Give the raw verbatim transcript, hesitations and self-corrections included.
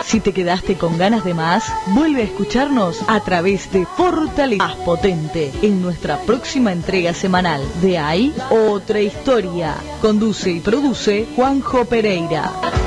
Si te quedaste con ganas de más, vuelve a escucharnos a través de Fortaleza Más Potente en nuestra próxima entrega semanal de Hay Otra Historia. Conduce y produce Juanjo Pereira.